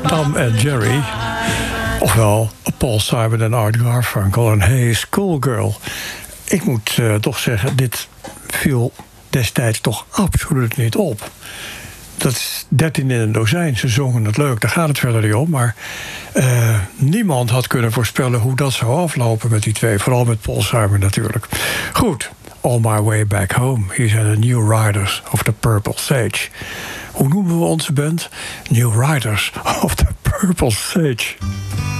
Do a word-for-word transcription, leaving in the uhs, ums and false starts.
Tom en Jerry. Ofwel Paul Simon en Art Garfunkel en Hey Schoolgirl. Ik moet uh, toch zeggen, dit viel destijds toch absoluut niet op. Dat is dertien in een dozijn. Ze zongen het leuk, daar gaat het verder niet om. Maar uh, niemand had kunnen voorspellen hoe dat zou aflopen met die twee. Vooral met Paul Simon natuurlijk. Goed, On My Way Back Home. Hier zijn de New Riders of the Purple Sage. Hoe noemen we onze band? New Riders of the Purple Sage.